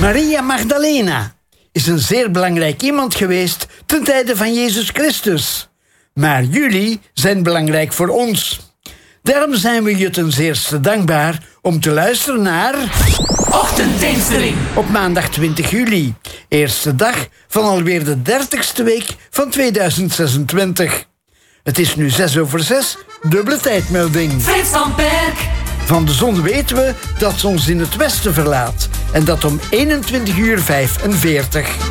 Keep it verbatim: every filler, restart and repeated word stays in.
Maria Magdalena is een zeer belangrijk iemand geweest ten tijde van Jezus Christus. Maar jullie zijn belangrijk voor ons. Daarom zijn we je ten zeerste dankbaar om te luisteren naar... Ochtendtintering. Op maandag twintig juli, eerste dag van alweer de dertigste week van tweeduizend zesentwintig. Het is nu zes over zes, dubbele tijdmelding. Frits van Perk. Van de zon weten we dat ze ons in het westen verlaat. En dat om eenentwintig uur vijfenveertig.